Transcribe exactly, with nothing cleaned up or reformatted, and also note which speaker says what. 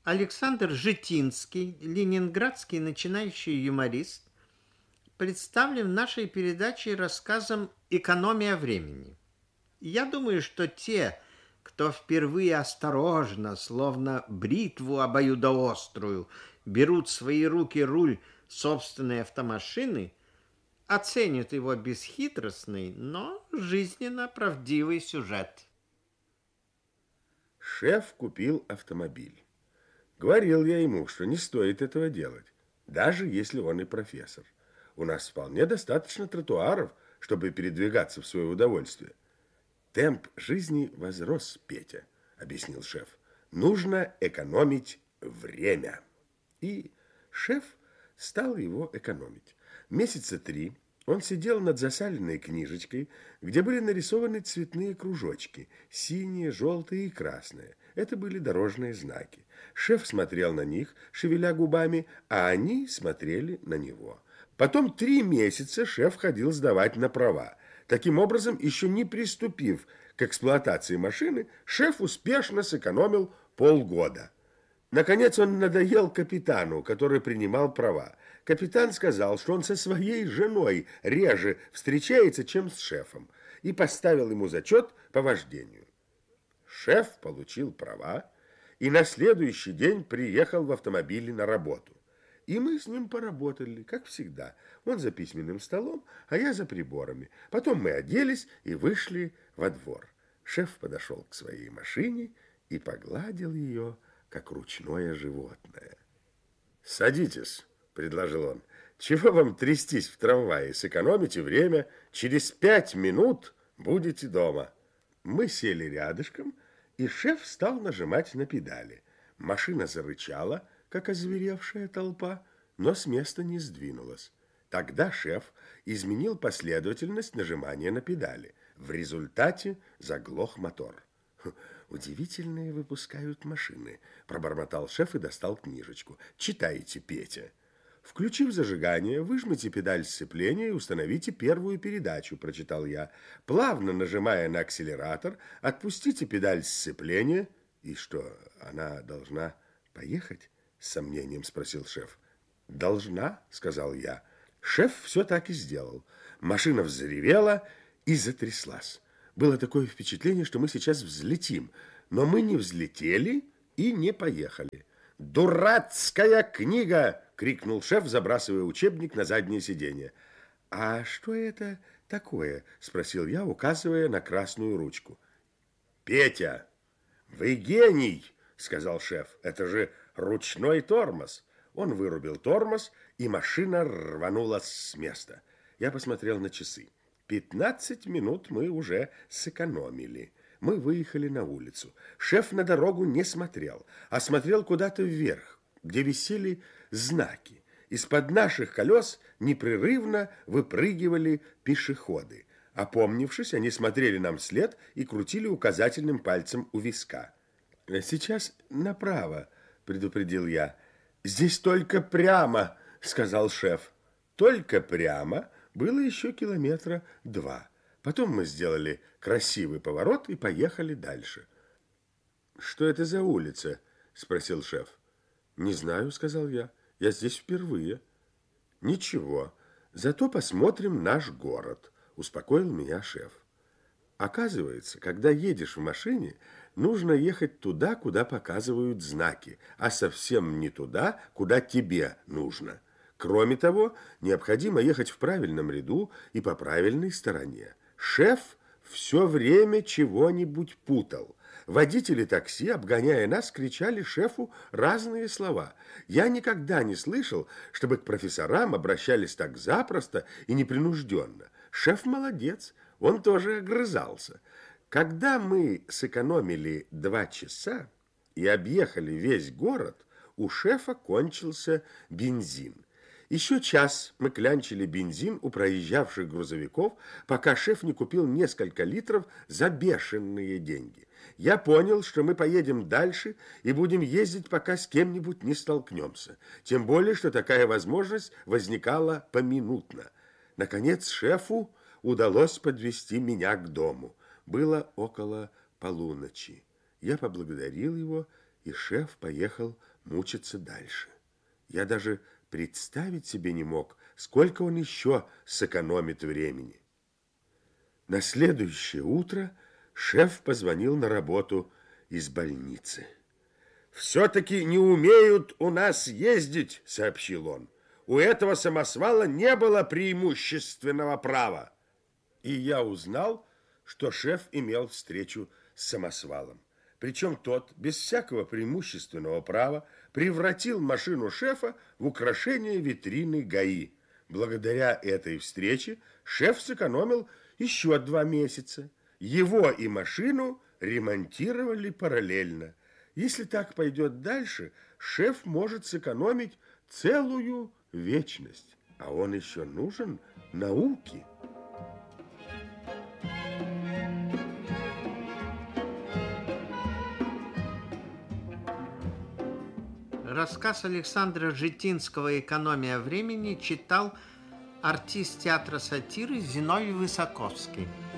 Speaker 1: Александр Житинский, ленинградский начинающий юморист, представлен в нашей передаче рассказом «Экономия времени». Я думаю, что те, кто впервые осторожно, словно бритву обоюдоострую, берут в свои руки руль собственной автомашины, оценят его бесхитростный, но жизненно правдивый сюжет.
Speaker 2: Шеф купил автомобиль. Говорил я ему, что не стоит этого делать, даже если он и профессор. У нас вполне достаточно тротуаров, чтобы передвигаться в свое удовольствие. Темп жизни возрос, Петя, объяснил шеф. Нужно экономить время. И шеф стал его экономить. Месяца три он сидел над засаленной книжечкой, где были нарисованы цветные кружочки, синие, желтые и красные. Это были дорожные знаки. Шеф смотрел на них, шевеля губами, а они смотрели на него. Потом три месяца шеф ходил сдавать на права. Таким образом, еще не приступив к эксплуатации машины, шеф успешно сэкономил полгода. Наконец он надоел капитану, который принимал права. Капитан сказал, что он со своей женой реже встречается, чем с шефом, и поставил ему зачет по вождению. Шеф получил права и на следующий день приехал в автомобиле на работу. И мы с ним поработали, как всегда. Он за письменным столом, а я за приборами. Потом мы оделись и вышли во двор. Шеф подошел к своей машине и погладил ее, как ручное животное. «Садитесь», — предложил он. «Чего вам трястись в трамвае? Сэкономите время. Через пять минут будете дома». Мы сели рядышком, и шеф стал нажимать на педали. Машина зарычала, как озверевшая толпа, но с места не сдвинулась. Тогда шеф изменил последовательность нажимания на педали. В результате заглох мотор. «Удивительные выпускают машины», – пробормотал шеф и достал книжечку. «Читайте, Петя». «Включив зажигание, выжмите педаль сцепления и установите первую передачу», – прочитал я. «Плавно нажимая на акселератор, отпустите педаль сцепления». «И что, она должна поехать?» – с сомнением спросил шеф. «Должна», – сказал я. Шеф все так и сделал. Машина взревела и затряслась. Было такое впечатление, что мы сейчас взлетим, но мы не взлетели и не поехали. «Дурацкая книга!» – крикнул шеф, забрасывая учебник на заднее сиденье. «А что это такое?» – спросил я, указывая на красную ручку. «Петя, вы гений!» – сказал шеф. «Это же ручной тормоз!» Он вырубил тормоз, и машина рванулась с места. Я посмотрел на часы. Пятнадцать минут мы уже сэкономили. Мы выехали на улицу. Шеф на дорогу не смотрел, а смотрел куда-то вверх, где висели знаки. Из-под наших колес непрерывно выпрыгивали пешеходы. Опомнившись, они смотрели нам вслед и крутили указательным пальцем у виска. «Сейчас направо», — предупредил я. «Здесь только прямо», — сказал шеф. «Только прямо» было еще километра два. Потом мы сделали красивый поворот и поехали дальше. «Что это за улица?» – спросил шеф. «Не знаю», – сказал я. «Я здесь впервые». «Ничего, зато посмотрим наш город», – успокоил меня шеф. Оказывается, когда едешь в машине, нужно ехать туда, куда показывают знаки, а совсем не туда, куда тебе нужно. Кроме того, необходимо ехать в правильном ряду и по правильной стороне. Шеф все время чего-нибудь путал. Водители такси, обгоняя нас, кричали шефу разные слова. Я никогда не слышал, чтобы к профессорам обращались так запросто и непринужденно. Шеф молодец, он тоже огрызался. Когда мы сэкономили два часа и объехали весь город, у шефа кончился бензин. Еще час мы клянчили бензин у проезжавших грузовиков, пока шеф не купил несколько литров за бешеные деньги. Я понял, что мы поедем дальше и будем ездить, пока с кем-нибудь не столкнемся. Тем более, что такая возможность возникала поминутно. Наконец, шефу удалось подвезти меня к дому. Было около полуночи. Я поблагодарил его И шеф поехал мучиться дальше. Я даже представить себе не мог, сколько он еще сэкономит времени. На следующее утро шеф позвонил на работу из больницы. «Все-таки не умеют у нас ездить», — сообщил он. «У этого самосвала не было преимущественного права». И я узнал, что шеф имел встречу с самосвалом. Причем тот, без всякого преимущественного права, превратил машину шефа в украшение витрины ГАИ. Благодаря этой встрече шеф сэкономил еще два месяца. Его и машину ремонтировали параллельно. Если так пойдет дальше, шеф может сэкономить целую вечность. А он еще нужен науке.
Speaker 1: Рассказ Александра Житинского «Экономия времени» читал артист театра сатиры Зиновий Высоковский.